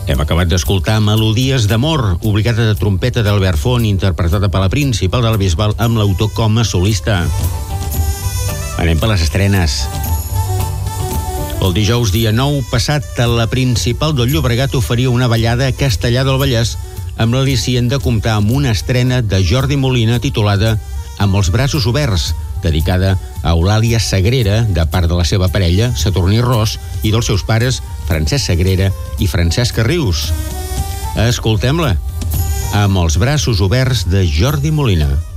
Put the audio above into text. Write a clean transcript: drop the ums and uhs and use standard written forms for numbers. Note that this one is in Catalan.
Hem acabat d'escoltar Melodies d'amor, obligada de trompeta d'Albert Font, interpretada per la Principal de la Bisbal amb l'autor com a solista. Anem per les estrenes. El dijous dia 9 passat, la Principal del Llobregat oferia una ballada a Castellar del Vallès amb l'al·licient de comptar amb una estrena de Jordi Molina titulada Amb els braços oberts, dedicada a Eulàlia Sagrera, de part de la seva parella, Saturní Ros, i dels seus pares, Francesc Sagrera i Francesc Rius. Escoltem-la. Amb els braços oberts de Jordi Molina.